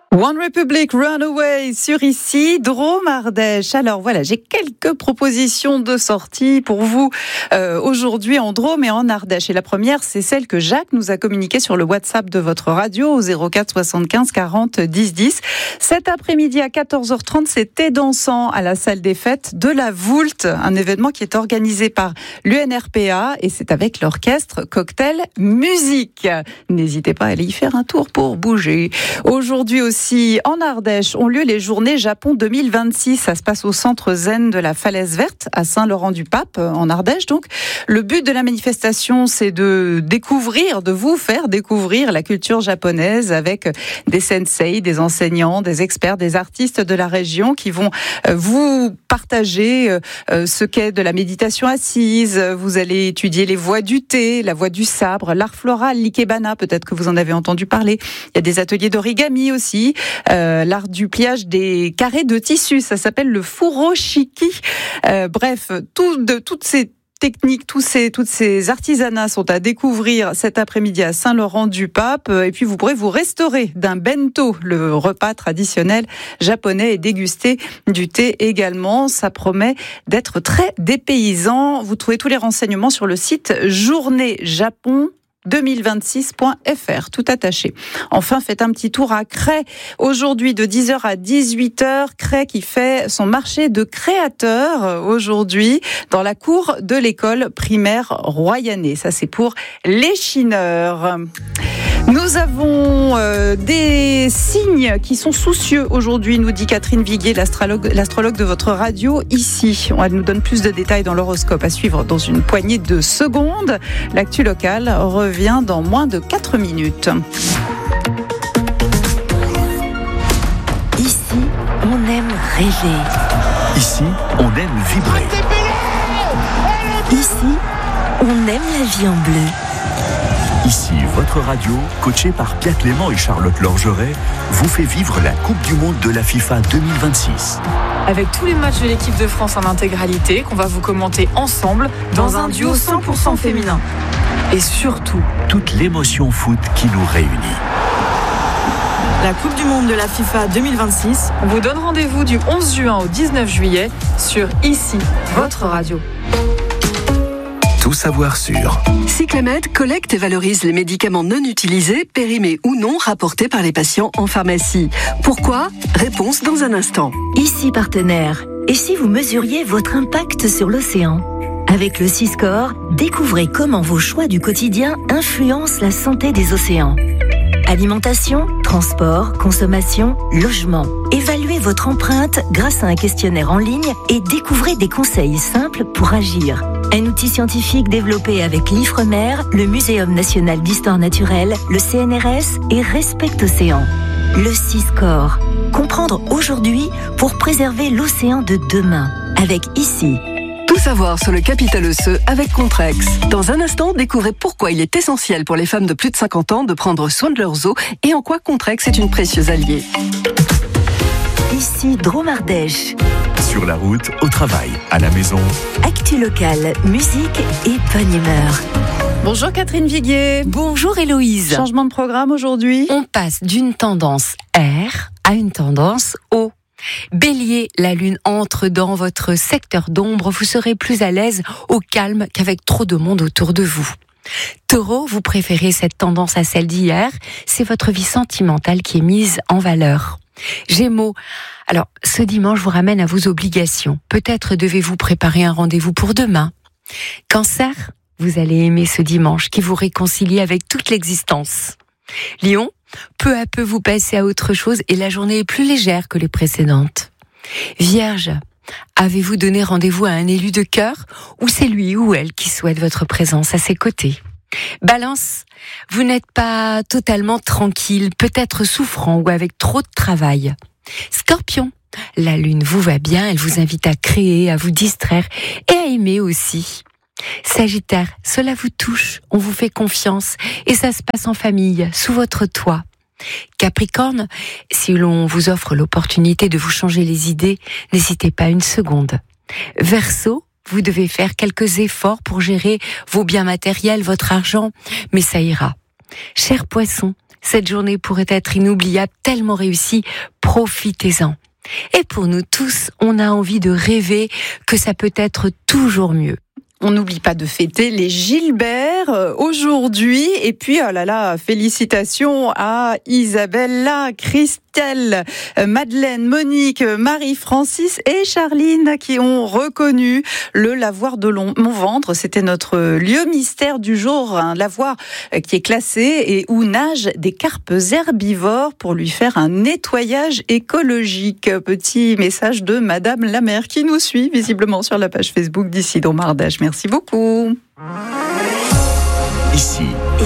One Republic Runaway sur ici, Drôme Ardèche. Alors voilà, j'ai quelques propositions de sortie pour vous aujourd'hui en Drôme et en Ardèche. Et la première, c'est celle que Jacques nous a communiquée sur le WhatsApp de votre radio au 04 75 40 10 10. Cet après-midi à 14h30, c'était dansant à la salle des fêtes de la Voulte, un événement qui est organisé par l'UNRPA et c'est avec l'orchestre Cocktail Musique. N'hésitez pas à aller y faire un tour pour bouger. Aujourd'hui aussi, en Ardèche ont lieu les journées Japon 2026. Ça se passe au centre zen de la Falaise Verte à Saint-Laurent-du-Pape en Ardèche. Donc, le but de la manifestation, c'est de vous faire découvrir la culture japonaise avec des sensei, des enseignants, des experts, des artistes de la région qui vont vous partager ce qu'est de la méditation assise. Vous allez étudier les voies du thé, la voie du sabre, l'art floral, l'ikebana, peut-être que vous en avez entendu parler. Il y a des ateliers d'origami aussi. L'art du pliage des carrés de tissu, ça s'appelle le furoshiki. Bref, toutes ces techniques, toutes ces artisanats sont à découvrir cet après-midi à Saint-Laurent-du-Pape. Et puis vous pourrez vous restaurer d'un bento, le repas traditionnel japonais, et déguster du thé également. Ça promet d'être très dépaysant. Vous trouvez tous les renseignements sur le site journée-japon 2026.fr, tout attaché. Enfin, faites un petit tour à Cray. Aujourd'hui, de 10h à 18h, Cray qui fait son marché de créateurs aujourd'hui dans la cour de l'école primaire Royanais. Ça, c'est pour les chineurs. Nous avons des signes qui sont soucieux aujourd'hui, nous dit Catherine Viguier, l'astrologue de votre radio ici. Elle nous donne plus de détails dans l'horoscope à suivre dans une poignée de secondes. L'actu locale revient dans moins de 4 minutes. Ici, on aime rêver. Ici, on aime vibrer. Ici, on aime la vie en bleu. Ici, votre radio, coachée par Pierre Clément et Charlotte Lorgeret, vous fait vivre la Coupe du Monde de la FIFA 2026. Avec tous les matchs de l'équipe de France en intégralité, qu'on va vous commenter ensemble dans un duo 100% féminin. Et surtout, toute l'émotion foot qui nous réunit. La Coupe du Monde de la FIFA 2026 vous donne rendez-vous du 11 juin au 19 juillet sur Ici, votre radio. Tout savoir sur Cyclamed collecte et valorise les médicaments non utilisés, périmés ou non, rapportés par les patients en pharmacie. Pourquoi ? Réponse dans un instant. Ici partenaire. Et si vous mesuriez votre impact sur l'océan ? Avec le Siscore, découvrez comment vos choix du quotidien influencent la santé des océans. Alimentation, transport, consommation, logement. Évaluez votre empreinte grâce à un questionnaire en ligne et découvrez des conseils simples pour agir. Un outil scientifique développé avec l'Ifremer, le Muséum national d'histoire naturelle, le CNRS et Respect Océan. Le Siscore. Comprendre aujourd'hui pour préserver l'océan de demain. Avec Ici. Tout savoir sur le capital osseux avec Contrex. Dans un instant, découvrez pourquoi il est essentiel pour les femmes de plus de 50 ans de prendre soin de leurs os et en quoi Contrex est une précieuse alliée. Ici, Drôme Ardèche. Sur la route, au travail, à la maison. Actu locale, musique et bonne humeur. Bonjour Catherine Viguier. Bonjour Héloïse. Changement de programme aujourd'hui. On passe d'une tendance air à une tendance eau. Bélier, la lune entre dans votre secteur d'ombre, vous serez plus à l'aise au calme qu'avec trop de monde autour de vous. Taureau, vous préférez cette tendance à celle d'hier, c'est votre vie sentimentale qui est mise en valeur. Gémeaux, alors ce dimanche vous ramène à vos obligations, peut-être devez-vous préparer un rendez-vous pour demain. Cancer, vous allez aimer ce dimanche qui vous réconcilie avec toute l'existence. Lion, peu à peu vous passez à autre chose et la journée est plus légère que les précédentes. Vierge, avez-vous donné rendez-vous à un élu de cœur ou c'est lui ou elle qui souhaite votre présence à ses côtés ? Balance, vous n'êtes pas totalement tranquille, peut-être souffrant ou avec trop de travail. Scorpion, la lune vous va bien, elle vous invite à créer, à vous distraire et à aimer aussi. Sagittaire, cela vous touche, on vous fait confiance et ça se passe en famille, sous votre toit. Capricorne, si l'on vous offre l'opportunité de vous changer les idées, n'hésitez pas une seconde. Verseau, vous devez faire quelques efforts pour gérer vos biens matériels, votre argent, mais ça ira. Cher Poisson, Cette journée pourrait être inoubliable, tellement réussie. Profitez-en. Et pour nous tous, on a envie de rêver que ça peut être toujours mieux. On n'oublie pas de fêter les Gilbert aujourd'hui. Et puis, oh là là, félicitations à Isabella, Christelle, Madeleine, Monique, Marie-Francis et Charline qui ont reconnu le lavoir de Montventre. C'était notre lieu mystère du jour, un lavoir qui est classé et où nagent des carpes herbivores pour lui faire un nettoyage écologique. Petit message de Madame la maire qui nous suit visiblement sur la page Facebook d'Isidro Mardèche. Merci beaucoup. Ici,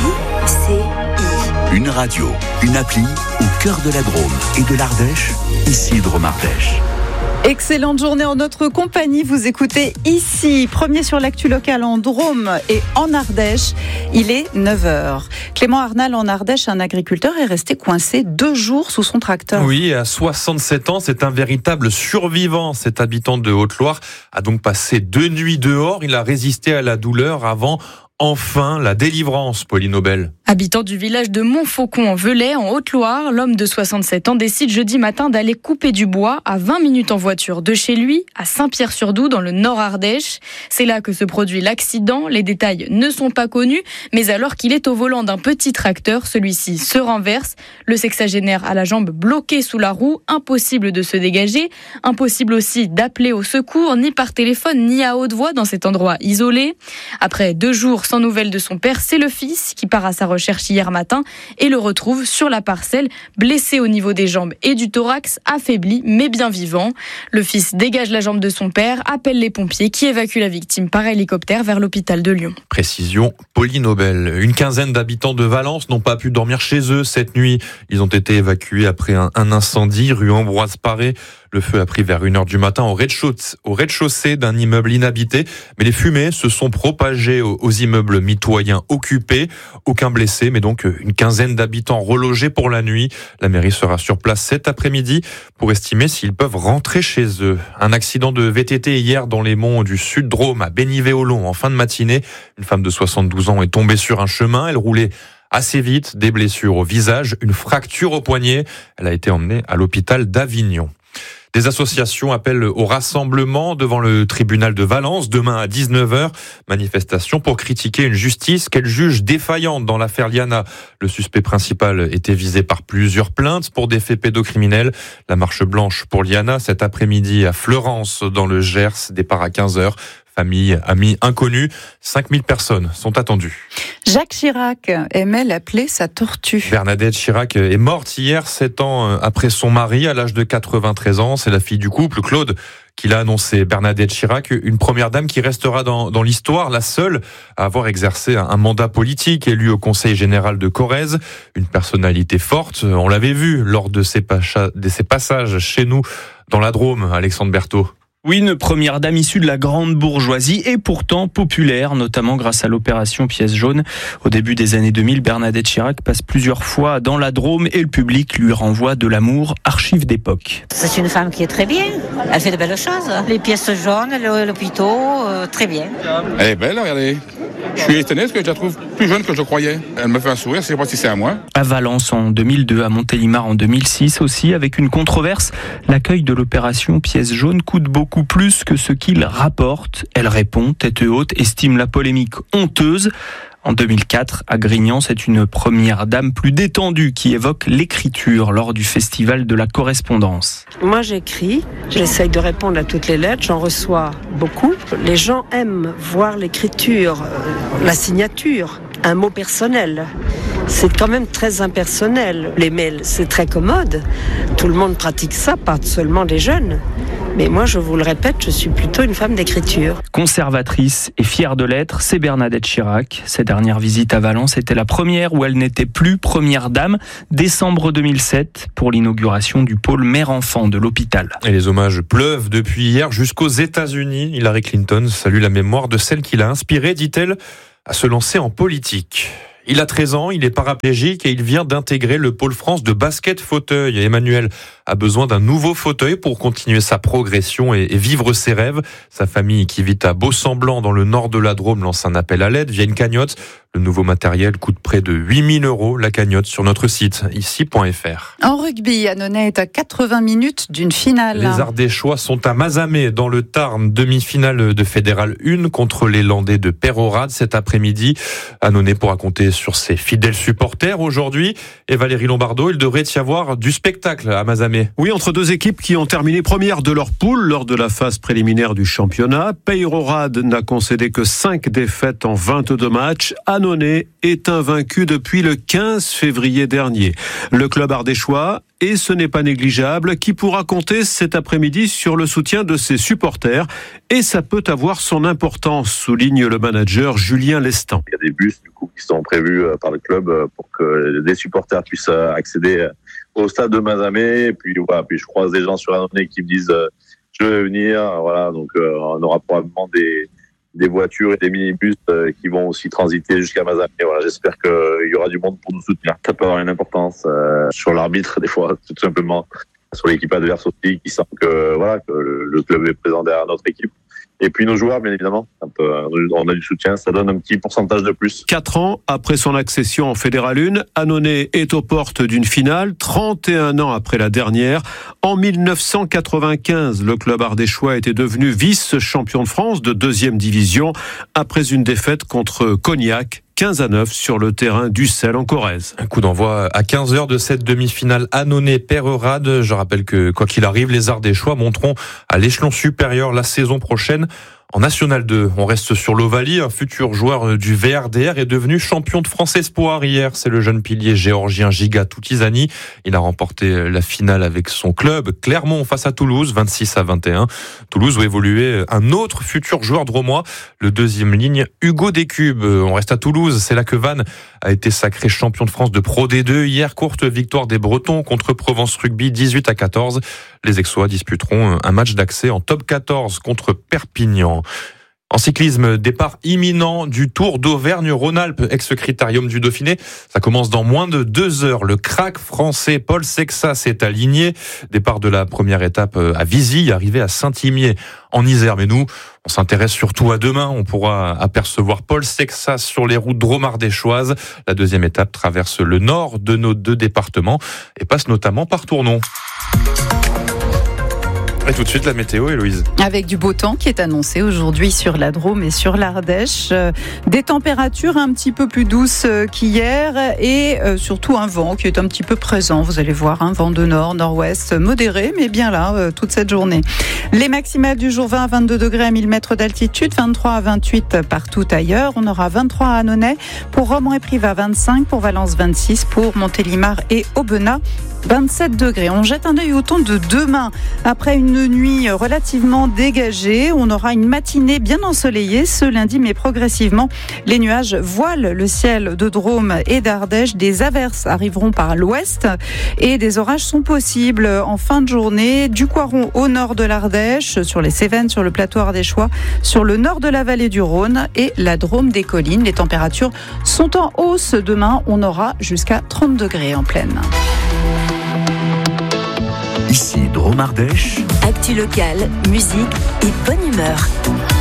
une radio, une appli au cœur de la Drôme et de l'Ardèche, Isidro Mardèche. Excellente journée en notre compagnie. Vous écoutez ici, premier sur l'actu locale en Drôme et en Ardèche. Il est 9h. Clément Arnal en Ardèche, un agriculteur est resté coincé 2 jours sous son tracteur. Oui, à 67 ans, c'est un véritable survivant. Cet habitant de Haute-Loire a donc passé 2 nuits dehors. Il a résisté à la douleur avant enfin la délivrance, Pauline Aubel. Habitant du village de Montfaucon en Velay, en Haute-Loire, l'homme de 67 ans décide jeudi matin d'aller couper du bois à 20 minutes en voiture de chez lui, à Saint-Pierre-sur-Doubs, dans le Nord Ardèche. C'est là que se produit l'accident. Les détails ne sont pas connus, mais alors qu'il est au volant d'un petit tracteur, celui-ci se renverse. Le sexagénaire a la jambe bloquée sous la roue, impossible de se dégager. Impossible aussi d'appeler au secours, ni par téléphone, ni à haute voix dans cet endroit isolé. Après 2 jours sans nouvelles de son père, c'est le fils qui part à sa recherche hier matin et le retrouve sur la parcelle, blessé au niveau des jambes et du thorax, affaibli mais bien vivant. Le fils dégage la jambe de son père, appelle les pompiers qui évacuent la victime par hélicoptère vers l'hôpital de Lyon. Précision, Pauline Aubel. Une quinzaine d'habitants de Valence n'ont pas pu dormir chez eux cette nuit. Ils ont été évacués après un incendie rue Ambroise Paré. Le feu a pris vers 1h du matin au rez-de-chaussée d'un immeuble inhabité, mais les fumées se sont propagées aux immeubles mitoyens occupés. Aucun blessé, mais donc une quinzaine d'habitants relogés pour la nuit. La mairie sera sur place cet après-midi pour estimer s'ils peuvent rentrer chez eux. Un accident de VTT hier dans les monts du Sud-Drôme à Bénivé-Olon en fin de matinée. Une femme de 72 ans est tombée sur un chemin. Elle roulait assez vite, des blessures au visage, une fracture au poignet. Elle a été emmenée à l'hôpital d'Avignon. Des associations appellent au rassemblement devant le tribunal de Valence demain à 19h. Manifestation pour critiquer une justice qu'elle juge défaillante dans l'affaire Liana. Le suspect principal était visé par plusieurs plaintes pour des faits pédocriminels. La marche blanche pour Liana cet après-midi à Fleurance dans le Gers, départ à 15h. Famille, amis, inconnus, 5000 personnes sont attendues. Jacques Chirac aimait l'appeler sa tortue. Bernadette Chirac est morte hier, 7 ans après son mari, à l'âge de 93 ans. C'est la fille du couple, Claude, qui l'a annoncé. Bernadette Chirac, une première dame qui restera dans l'histoire, la seule à avoir exercé un mandat politique, élue au Conseil général de Corrèze. Une personnalité forte, on l'avait vu lors de ses passages chez nous dans la Drôme, Alexandre Berthaud. Oui, une première dame issue de la grande bourgeoisie et pourtant populaire, notamment grâce à l'opération Pièce jaune. Au début des années 2000, Bernadette Chirac passe plusieurs fois dans la Drôme et le public lui renvoie de l'amour, archive d'époque. C'est une femme qui est très bien, elle fait de belles choses. Les pièces jaunes, l'hôpital, très bien. Elle est belle, regardez. Je suis étonné parce que je la trouve plus jeune que je croyais. Elle me fait un sourire, je ne sais pas si c'est à moi. À Valence en 2002, à Montélimar en 2006 aussi, avec une controverse. L'accueil de l'opération Pièce jaune coûte beaucoup plus que ce qu'il rapporte. Elle répond, tête haute, estime la polémique honteuse. En 2004, à Grignan, c'est une première dame plus détendue qui évoque l'écriture lors du festival de la correspondance. Moi j'écris, j'essaye de répondre à toutes les lettres, j'en reçois beaucoup. Les gens aiment voir l'écriture, la signature, un mot personnel. C'est quand même très impersonnel. Les mails, c'est très commode. Tout le monde pratique ça, pas seulement les jeunes. Mais moi, je vous le répète, je suis plutôt une femme d'écriture. Conservatrice et fière de l'être, c'est Bernadette Chirac. Sa dernière visite à Valence était la première où elle n'était plus première dame, décembre 2007, pour l'inauguration du pôle mère-enfant de l'hôpital. Et les hommages pleuvent depuis hier jusqu'aux États-Unis. Hillary Clinton salue la mémoire de celle qui l'a inspirée, dit-elle, à se lancer en politique. Il a 13 ans, il est paraplégique et il vient d'intégrer le pôle France de basket fauteuil. Emmanuel a besoin d'un nouveau fauteuil pour continuer sa progression et vivre ses rêves. Sa famille, qui vit à Beau-Semblant dans le nord de la Drôme, lance un appel à l'aide via une cagnotte. Le nouveau matériel coûte près de 8 000 € la cagnotte sur notre site, ici.fr. En rugby, Annonay est à 80 minutes d'une finale. Les Ardéchois sont à Mazamet, dans le Tarn, demi-finale de Fédéral 1 contre les Landais de Peyrehorade cet après-midi. Annonay pourra compter sur ses fidèles supporters aujourd'hui. Et Valérie Lombardo, il devrait y avoir du spectacle à Mazamet. Oui, entre deux équipes qui ont terminé première de leur poule lors de la phase préliminaire du championnat. Peyrehorade n'a concédé que 5 défaites en 22 matchs. Annonay est invaincu depuis le 15 février dernier. Le club ardéchois, et ce n'est pas négligeable, qui pourra compter cet après-midi sur le soutien de ses supporters. Et ça peut avoir son importance, souligne le manager Julien Lestan. Il y a des bus du coup qui sont prévus par le club pour que les supporters puissent accéder au stade de Mazamet. Et puis voilà, puis je croise des gens sur Annonay qui me disent je vais venir. Voilà, donc on aura probablement des voitures et des minibus qui vont aussi transiter jusqu'à Mazamet. Voilà, j'espère qu'il y aura du monde pour nous soutenir. Ça peut avoir une importance sur l'arbitre des fois, tout simplement, sur l'équipe adverse aussi, qui sent que le club est présent derrière notre équipe. Et puis nos joueurs, bien évidemment, on a du soutien, ça donne un petit pourcentage de plus. 4 ans après son accession en Fédéral 1, Annonay est aux portes d'une finale, 31 ans après la dernière. En 1995, le club ardéchois était devenu vice-champion de France de 2e division après une défaite contre Cognac. 15-9 sur le terrain d'Ussel en Corrèze. Un coup d'envoi à 15h de cette demi-finale Annonay-Peyrehorade. Je rappelle que, quoi qu'il arrive, les Ardéchois monteront à l'échelon supérieur la saison prochaine. En National 2, on reste sur l'Ovalie. Un futur joueur du VRDR est devenu champion de France Espoir hier. C'est le jeune pilier géorgien Giga Toutizani. Il a remporté la finale avec son club Clermont face à Toulouse, 26-21. Toulouse où évoluait un autre futur joueur dromois, le 2e ligne Hugo Descubes. On reste à Toulouse. C'est là que Vannes a été sacré champion de France de Pro D2. Hier, courte victoire des Bretons contre Provence Rugby, 18-14. Les Aixois disputeront un match d'accès en top 14 contre Perpignan. En cyclisme, départ imminent du Tour d'Auvergne-Rhône-Alpes, ex-critérium du Dauphiné. Ça commence dans moins de 2 heures. Le crack français Paul Sexas est aligné. Départ de la première étape à Visy, arrivé à Saint-Imier en Isère. Mais nous, on s'intéresse surtout à demain. On pourra apercevoir Paul Sexas sur les routes dromardéchoises. La 2e étape traverse le nord de nos 2 départements et passe notamment par Tournon. Et tout de suite la météo, Héloïse. Avec du beau temps qui est annoncé aujourd'hui sur la Drôme et sur l'Ardèche. Des températures un petit peu plus douces qu'hier et surtout un vent qui est un petit peu présent. Vous allez voir un vent de nord, nord-ouest modéré, mais bien là toute cette journée. Les maximales du jour 20 à 22 degrés à 1000 mètres d'altitude, 23 à 28 partout ailleurs. On aura 23 à Annonay, pour Romans et Privas 25, pour Valence 26, pour Montélimar et Aubenas 27 degrés. On jette un œil au temps de demain. Après une nuit relativement dégagée, on aura une matinée bien ensoleillée ce lundi, mais progressivement, les nuages voilent le ciel de Drôme et d'Ardèche. Des averses arriveront par l'ouest et des orages sont possibles en fin de journée. Du Coiron au nord de l'Ardèche, sur les Cévennes, sur le plateau ardéchois, sur le nord de la vallée du Rhône et la Drôme des collines. Les températures sont en hausse. Demain, on aura jusqu'à 30 degrés en pleine. Ici, Drôme Ardèche. Actu locale, musique et bonne humeur.